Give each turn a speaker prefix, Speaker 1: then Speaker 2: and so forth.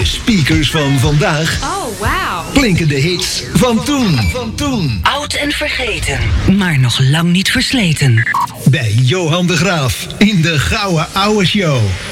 Speaker 1: de speakers van vandaag.
Speaker 2: Oh, wauw.
Speaker 1: Klinken de hits van toen.
Speaker 3: Oud en vergeten, maar nog lang niet versleten.
Speaker 1: Bij Johan de Graaf in de Gouden Ouwe Show.